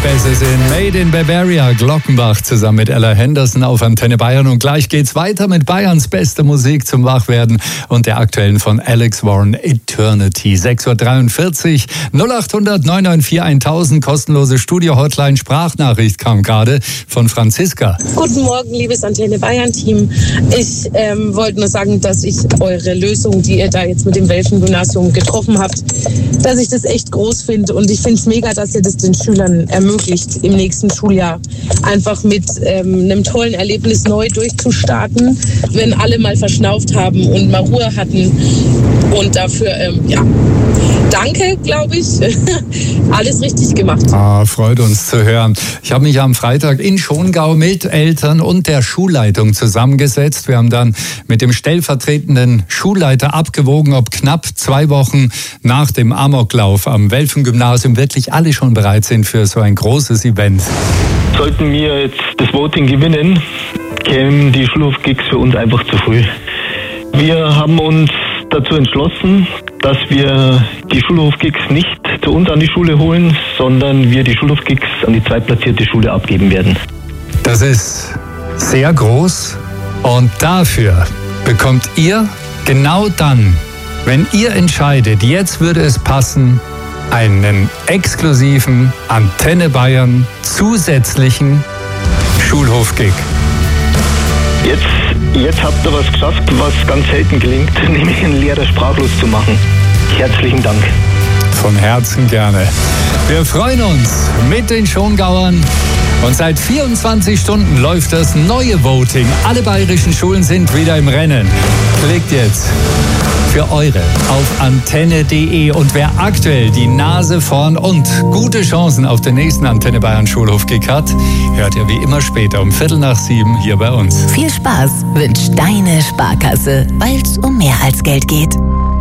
besser sind. Made in Bavaria, Glockenbach zusammen mit Ella Henderson auf Antenne Bayern. Und gleich geht's weiter mit Bayerns beste Musik zum Wachwerden und der aktuellen von Alex Warren, Eternity. 6.43 Uhr, 0800 994 1000, kostenlose Studio-Hotline. Sprachnachricht kam gerade von Franziska. Guten Morgen, liebes Antenne Bayern-Team. Ich wollte nur sagen, dass ich eure Lösung, die ihr da jetzt mit dem Welfen-Gymnasium getroffen habt, dass ich das echt groß finde. Und ich finde es mega, dass ihr das den Schülern ermöglicht, im nächsten Schuljahr einfach mit einem tollen Erlebnis neu durchzustarten, wenn alle mal verschnauft haben und mal Ruhe hatten. Und dafür, danke, glaube ich. Alles richtig gemacht. Freut uns zu hören. Ich habe mich am Freitag in Schongau mit Eltern und der Schulleitung zusammengesetzt. Wir haben dann mit dem stellvertretenden Schulleiter abgewogen, ob knapp 2 Wochen nach dem Amoklauf am Welfen-Gymnasium wirklich alle schon bereit sind für so ein großes Event. Sollten wir jetzt das Voting gewinnen, kämen die Schulhof-Gigs für uns einfach zu früh. Wir haben uns dazu entschlossen, dass wir die Schulhof-Gigs nicht zu uns an die Schule holen, sondern wir die Schulhof-Gigs an die zweitplatzierte Schule abgeben werden. Das ist sehr groß und dafür bekommt ihr genau dann, wenn ihr entscheidet, jetzt würde es passen, einen exklusiven Antenne Bayern zusätzlichen Schulhof-Gig. Jetzt habt ihr was geschafft, was ganz selten gelingt, nämlich einen Lehrer sprachlos zu machen. Herzlichen Dank. Von Herzen gerne. Wir freuen uns mit den Schongauern. Und seit 24 Stunden läuft das neue Voting. Alle bayerischen Schulen sind wieder im Rennen. Klickt jetzt für eure auf antenne.de. Und wer aktuell die Nase vorn und gute Chancen auf den nächsten Antenne Bayern Schulhof-Gig hat, hört ihr wie immer später um 6:45 hier bei uns. Viel Spaß wünscht deine Sparkasse, weil es um mehr als Geld geht.